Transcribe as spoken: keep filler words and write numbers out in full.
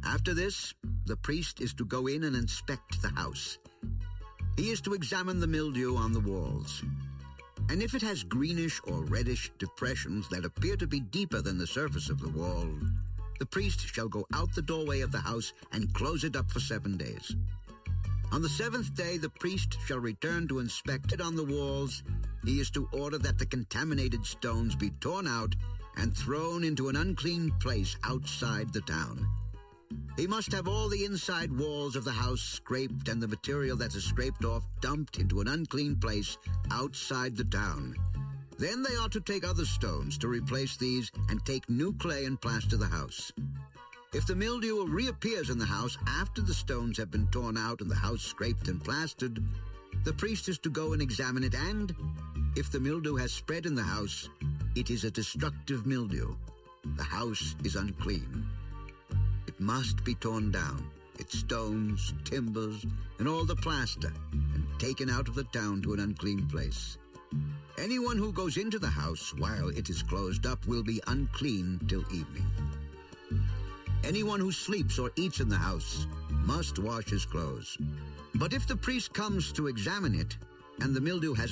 After this, the priest is to go in and inspect the house. He is to examine the mildew on the walls. And if it has greenish or reddish depressions that appear to be deeper than the surface of the wall, the priest shall go out the doorway of the house and close it up for seven days. On the seventh day, the priest shall return to inspect it on the walls. He is to order that the contaminated stones be torn out and thrown into an unclean place outside the town. He must have all the inside walls of the house scraped and the material that is scraped off dumped into an unclean place outside the town. Then they ought to take other stones to replace these and take new clay and plaster the house. If the mildew reappears in the house after the stones have been torn out and the house scraped and plastered, the priest is to go and examine it, and if the mildew has spread in the house, it is a destructive mildew. The house is unclean. It must be torn down, its stones, timbers, and all the plaster, and taken out of the town to an unclean place. Anyone who goes into the house while it is closed up will be unclean till evening. Anyone who sleeps or eats in the house must wash his clothes. But if the priest comes to examine it, and the mildew has